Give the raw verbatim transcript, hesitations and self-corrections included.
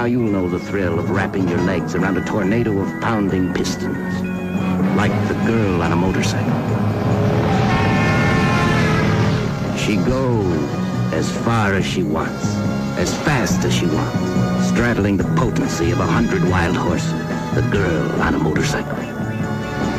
Now you'll know the thrill of wrapping your legs around a tornado of pounding pistons, like the girl on a motorcycle. She goes as far as she wants, as fast as she wants, straddling the potency of a hundred wild horses, the girl on a motorcycle.